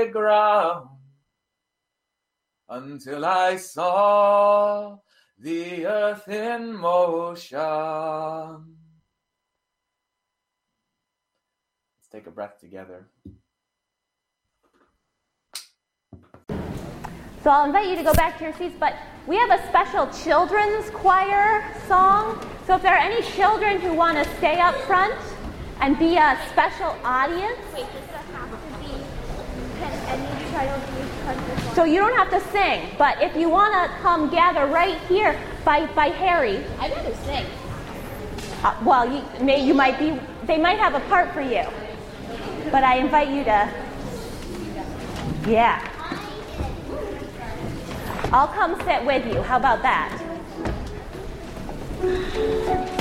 solid ground until I saw the earth in motion. Let's take a breath together. So I'll invite you to go back to your seats, but we have a special children's choir song. So if there are any children who want to stay up front and be a special audience. Wait, does that have to be, can any child use this one? So you don't have to sing, but if you want to come gather right here by Harry. I'd rather sing. Well, they might have a part for you. But I invite you to, yeah. I'll come sit with you. How about that?